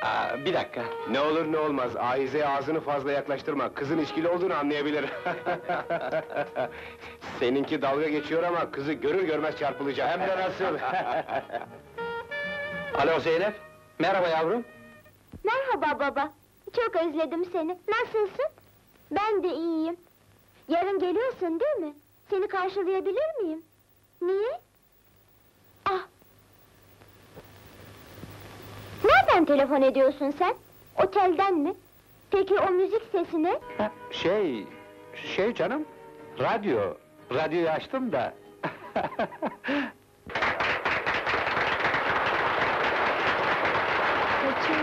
Bir dakika. Ne olur ne olmaz, Ayize'ye ağzını fazla yaklaştırma, kızın içkili olduğunu anlayabilir. Seninki dalga geçiyor ama kızı görür görmez çarpılacak. Hem de nasıl? Alo Zeynep, merhaba yavrum. Merhaba baba, çok özledim seni. Nasılsın? Ben de iyiyim. Yarın geliyorsun değil mi? Seni karşılayabilir miyim? Niye? Ah! Nereden telefon ediyorsun sen? Otelden mi? Peki o müzik sesi ne? Şey canım, radyoyu açtım da...